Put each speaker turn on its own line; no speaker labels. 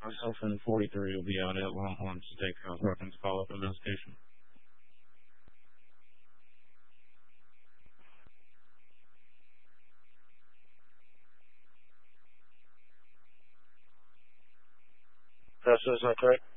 Myself and 43 will be out at Longhorn Steakhouse working to follow up investigation.
Is that correct?